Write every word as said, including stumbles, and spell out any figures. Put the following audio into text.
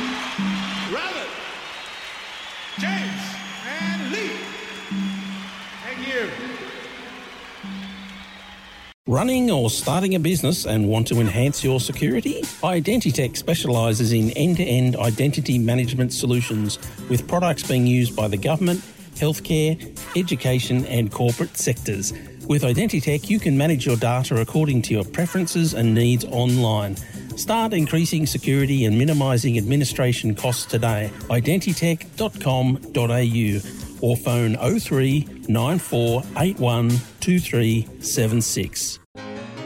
Rabbit, James, and Lee. Thank you. Running or starting a business and want to enhance your security? Identitech specialises in end-to-end identity management solutions with products being used by the government, healthcare, education and corporate sectors. With Identitech, you can manage your data according to your preferences and needs online. Start increasing security and minimising administration costs today. identitech dot com dot a u or phone oh three nine four eight one two three seven six.